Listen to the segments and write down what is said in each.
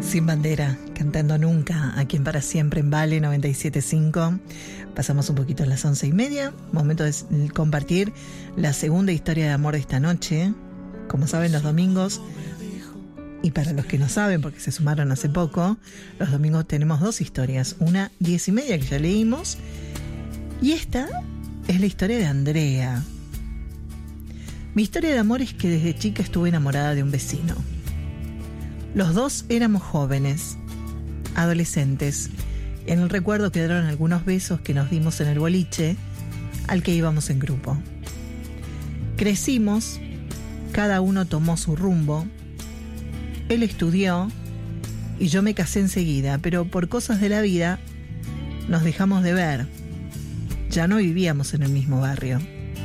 Sin Bandera, cantando Nunca, aquí en Para Siempre en Vale 97.5. Pasamos un poquito a las 11:30. Momento de compartir la segunda historia de amor de esta noche. Como saben, los domingos, y para los que no saben porque se sumaron hace poco, los domingos tenemos dos historias. Una 10:30 que ya leímos, y esta es la historia de Andrea. Mi historia de amor es que desde chica estuve enamorada de un vecino. Los dos éramos jóvenes, adolescentes. En el recuerdo quedaron algunos besos que nos dimos en el boliche al que íbamos en grupo. Crecimos, cada uno tomó su rumbo. Él estudió y yo me casé enseguida, pero por cosas de la vida nos dejamos de ver. Ya no vivíamos en el mismo barrio.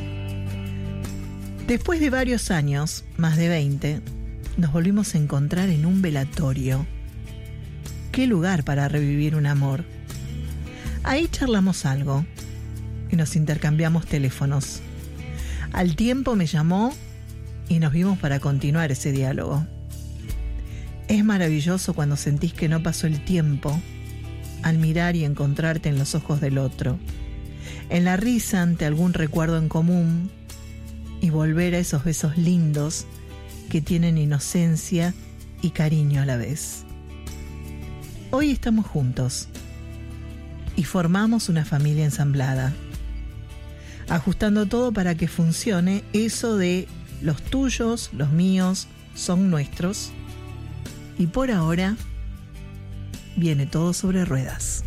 Después de varios años, más de 20, nos volvimos a encontrar en un velatorio. Qué lugar para revivir un amor. Ahí charlamos algo y nos intercambiamos teléfonos. Al tiempo me llamó y nos vimos para continuar ese diálogo. Es maravilloso cuando sentís que no pasó el tiempo al mirar y encontrarte en los ojos del otro, en la risa ante algún recuerdo en común y volver a esos besos lindos que tienen inocencia y cariño a la vez. Hoy estamos juntos y formamos una familia ensamblada, ajustando todo para que funcione eso de los tuyos, los míos, son nuestros, y por ahora viene todo sobre ruedas.